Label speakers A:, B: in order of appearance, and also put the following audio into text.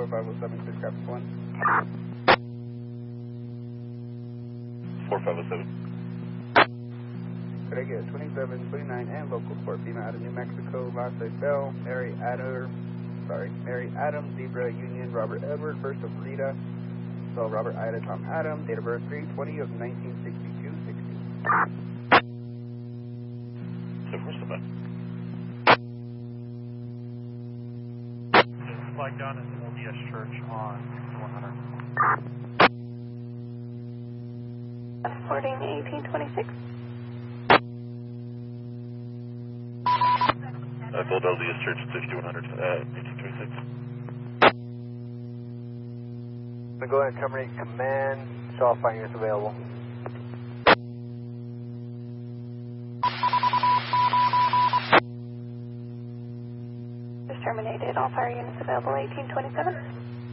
A: 4507, clear traffic 1.
B: 4507.
A: Could I get 2729 and local 4 female out of New Mexico, Lasta Bell, Mary Adam, Zebra Union, Robert Edward, first of Rita, spell Robert Ida Tom Adam, date of birth 3/20 of 1962-60.
B: So where's the button?
C: Flag down at the LDS Church on 100.
D: Boarding 1826.
B: Philadelphia Church 6100, 1826.
E: I'm going to go ahead and terminate command. Show all fire units available.
D: Just terminated. All fire units available 1827.